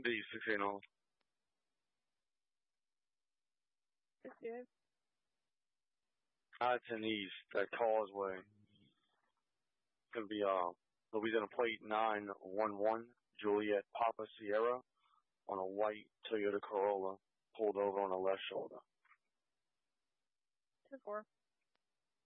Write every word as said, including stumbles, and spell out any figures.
D sixteen oh. sixty-eight. I ten East, that causeway. It's going to be uh, Louisiana plate nine one one, Juliet Papa Sierra, on a white Toyota Corolla, pulled over on the left shoulder. ten four.